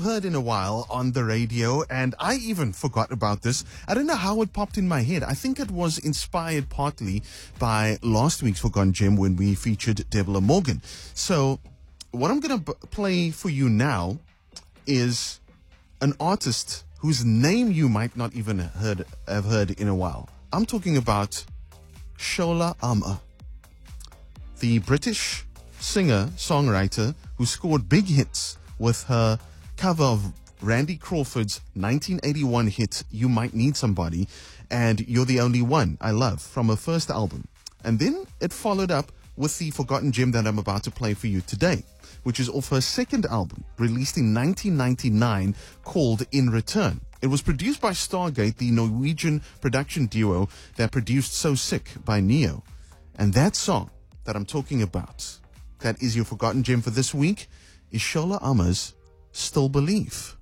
heard in a while on the radio, and I even forgot about this. I don't know how it popped in my head. I think it was inspired partly by last week's Forgotten Gem when we featured Deborah Morgan. So what I'm going to play for you now is an artist whose name you might not even have heard in a while. I'm talking about Shola Ama, the British singer-songwriter who scored big hits with her cover of Randy Crawford's 1981 hit, You Might Need Somebody, and You're the Only One I Love from her first album. And then it followed up with the Forgotten Gem that I'm about to play for you today, which is off her second album, released in 1999, called In Return. It was produced by Stargate, the Norwegian production duo that produced So Sick by Neo. And that song that I'm talking about, that is your Forgotten Gem for this week, is Shola Ama's Still Believe.